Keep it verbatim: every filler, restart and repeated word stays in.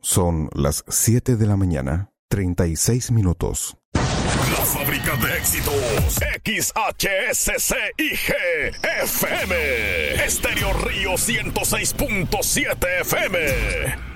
Son las siete de la mañana, treinta y seis minutos. La fábrica de éxitos, X H S C I G F M, Estéreo Río ciento seis punto siete F M.